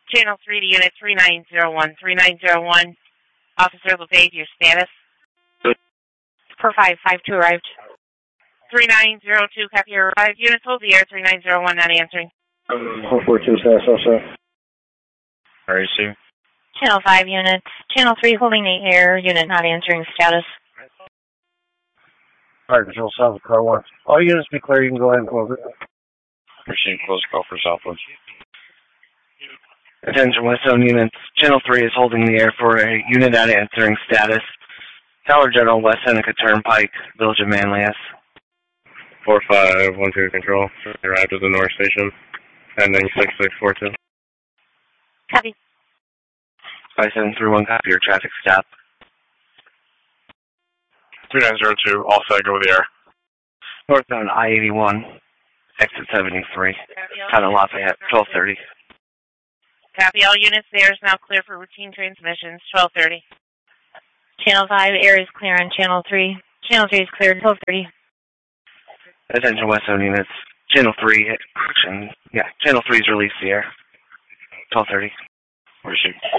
Channel 3 to Unit 3901. 3901. Officer LePage, your status? 4552 arrived. 3902, copy your arrived. Units hold the air. 3901, not answering. 442, status also. RAC. Channel 5 units. Channel 3 holding the air. Unit not answering status. Fire Control South, car 1. All units be clear, you can go ahead and close it. Machine close call for Southwoods. Attention West Zone units. Channel 3 is holding the air for a unit not answering status. Tower General West Seneca Turnpike, Village of Manlius. 4512 control. Arrived at the North Station. Ending 6642. Copy. 5731, copy your traffic stop. 3902, all set, go with the air. Northbound I-81, exit 73. Town of Lafayette, 1230. Copy all units. The air is now clear for routine transmissions. 1230. Channel 5 air is clear on Channel 3. Channel 3 is cleared. 1230. Attention West Zone units. Channel 3, Channel 3's released the air. 1230. Receive.